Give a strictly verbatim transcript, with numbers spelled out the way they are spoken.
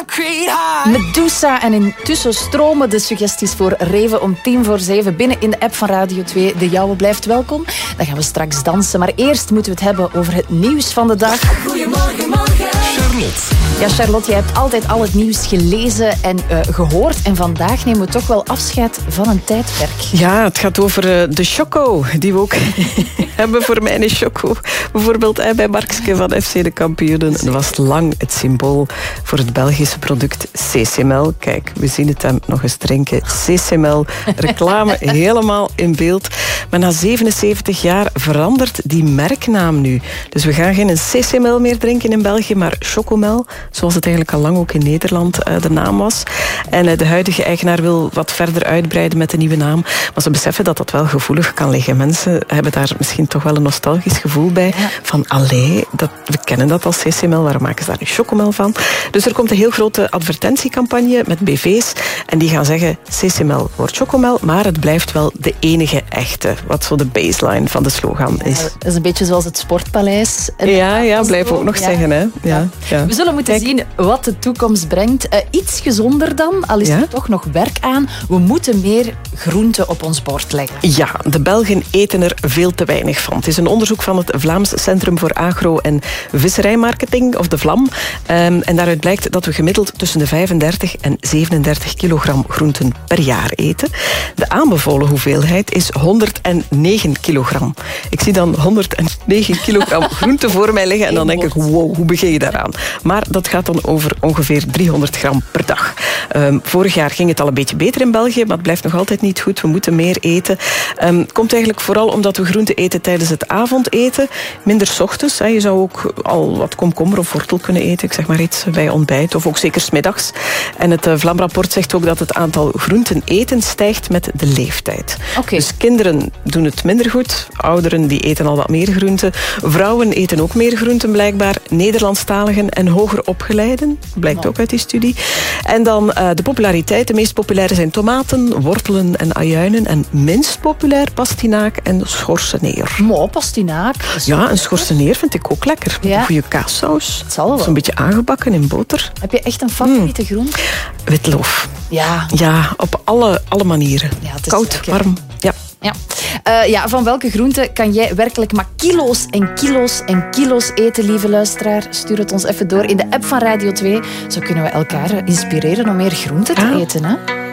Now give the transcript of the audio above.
concrete high. Medusa en intussen stromen de suggesties voor Reven om tien voor zeven binnen in de app van Radio twee. De jouwe blijft welkom. Dan gaan we straks dansen. Maar eerst moeten we het hebben over het nieuws van de dag. Goedemorgen, morgen. Charlotte. Ja, Charlotte, jij hebt altijd al het nieuws gelezen en uh, gehoord. En vandaag nemen we toch wel afscheid van een tijdperk. Ja, het gaat over uh, de choco die we ook hebben voor mijn choco. Bijvoorbeeld uh, bij Markske van F C de Kampioenen. Dat was lang het symbool voor het Belgische product C C M L. Kijk, we zien het hem nog eens drinken. C C M L, reclame helemaal in beeld. Maar na zevenenzeventig jaar verandert die merknaam nu. Dus we gaan geen C C M L meer drinken in België, maar Chocomel, zoals het eigenlijk al lang ook in Nederland uh, de naam was. En uh, de huidige eigenaar wil wat verder uitbreiden met de nieuwe naam. Maar ze beseffen dat dat wel gevoelig kan liggen. Mensen hebben daar misschien toch wel een nostalgisch gevoel bij. Ja. Van, allee, dat, we kennen dat als C C M L, waarom maken ze daar een Chocomel van? Dus er komt een heel grote advertentiecampagne met B V's. En die gaan zeggen, C C M L wordt Chocomel, maar het blijft wel de enige echte. Wat zo de baseline van de slogan is. Ja, dat is een beetje zoals het Sportpaleis. Ja, ja, blijf ook nog ja. zeggen. Hè. Ja, ja. We zullen moeten Kijk. zien wat de toekomst brengt. Uh, iets gezonder dan, al is ja? er toch nog werk aan. We moeten meer groenten op ons bord leggen. Ja, de Belgen eten er veel te weinig van. Het is een onderzoek van het Vlaams Centrum voor Agro- en Visserijmarketing, of de VLAM. Um, en daaruit blijkt dat we gemiddeld tussen de vijfendertig en zevenendertig kilogram groenten per jaar eten. De aanbevolen hoeveelheid is honderdnegen kilogram. Ik zie dan honderdnegen kilogram groente voor mij liggen en dan denk ik, wow, hoe begin je daaraan? Maar dat gaat dan over ongeveer driehonderd gram per dag. Um, vorig jaar ging het al een beetje beter in België, maar het blijft nog altijd niet goed. We moeten meer eten. Um, het komt eigenlijk vooral omdat we groente eten tijdens het avondeten. Minder 's ochtends. Hè. Je zou ook al wat komkommer of wortel kunnen eten. Ik zeg maar iets bij ontbijt. Of ook zeker 's middags. En het uh, VLAM-rapport zegt ook dat het aantal groenten eten stijgt met de leeftijd. Okay. Dus kinderen doen het minder goed. Ouderen die eten al wat meer groenten. Vrouwen eten ook meer groenten blijkbaar. Nederlandstaligen en hoger opgeleiden. Blijkt ook uit die studie. En dan uh, de populariteit. De meest populaire zijn tomaten, wortelen en ajuinen. En minst populair pastinaak en schorseneer. Mo, pastinaak. Ja, een schorseneer vind ik ook lekker. Met ja. een goede kaassaus. Het zal wel. Zo'n beetje aangebakken in boter. Heb je echt een favoriete mm. groente? Witloof. Ja. Ja, op alle, alle manieren. Ja, het is koud, lekker. warm. Ja. Ja. Uh, ja, van welke groente kan jij werkelijk maar kilo's en kilo's en kilo's eten, lieve luisteraar? Stuur het ons even door in de app van Radio twee. Zo kunnen we elkaar inspireren om meer groente te ja. eten, hè?